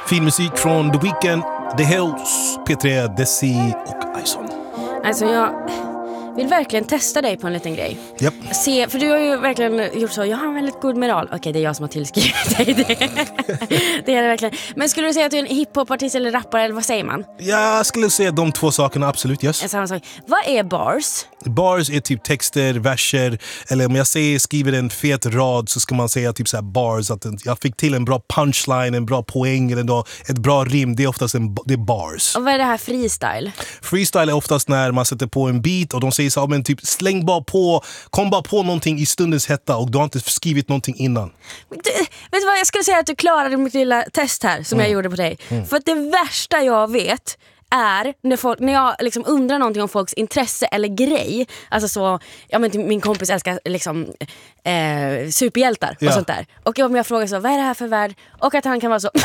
Fin musik från The Weeknd, The Hills, P3, Desi och Ison. Alltså jag vill verkligen testa dig på en liten grej. Yep. Se, för du har ju verkligen gjort så. Jag har en väldigt god moral. Okej, det är jag som har tillskrivit dig det. Det är det verkligen. Men skulle du säga att du är en hiphopartist eller rappare, eller vad säger man? Jag skulle säga de två sakerna, absolut, yes. Samma sak. Vad är bars? Bars är typ texter, verser, eller om jag skriver en fet rad så ska man säga typ så här bars, att jag fick till en bra punchline, en bra poäng eller ett bra rim, det är oftast det är bars. Och vad är det här freestyle? Freestyle är oftast när man sätter på en beat och de säger så här, men typ kom bara på någonting i stundens hetta och du har inte skrivit någonting innan. Vet du vad, jag skulle säga att du klarade mitt lilla test här som jag gjorde på dig. För att det värsta jag vet är när jag liksom undrar någonting om folks intresse eller grej. Alltså så, ja men min kompis älskar liksom superhjältar och sånt där. Och om jag frågar så, vad är det här för värld? Och att han kan vara så,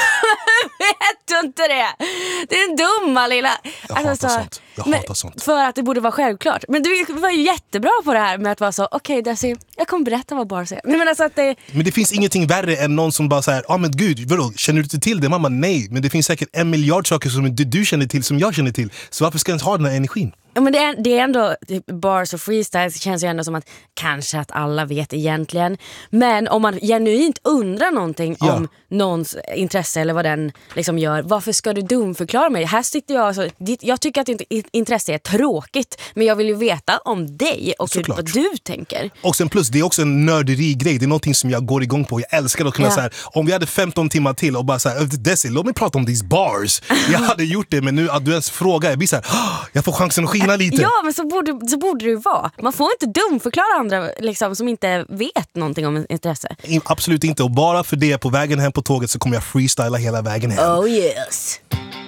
vet du inte det? Det är en dumma lilla. Jag hatar sånt. För att det borde vara självklart. Men du var ju jättebra på det här med att vara så, okej, Desi, jag kommer berätta vad bars är. Men, alltså men det finns ingenting värre än någon som bara säger, men gud, vadå, känner du inte till det? Mamma, nej, men det finns säkert 1 miljard saker som du känner till som jag känner till. Så varför ska jag ens ha den här energin? Ja, men det är ändå bars och freestyle känns ju ändå som att kanske att alla vet egentligen. Men om man genuint undrar någonting om någons intresse eller vad den liksom gör, varför ska du dumförklara mig? Här sitter jag alltså, jag tycker att intresse är tråkigt, men jag vill ju veta om dig och vad du tänker. Och sen plus, det är också en nörderi-grej. Det är någonting som jag går igång på. Jag älskar att kunna säga, om vi hade 15 timmar till och bara såhär, Desi, låt mig prata om these bars. Jag hade gjort det, men nu att du ens frågar, jag blir såhär, jag får chansen att skina lite. Ja, men så borde det ju vara. Man får inte dumförklara andra liksom, som inte vet någonting om intresse. Absolut inte, och bara för det på vägen hem på tåget så kommer jag freestyla hela vägen hem. Oh yes.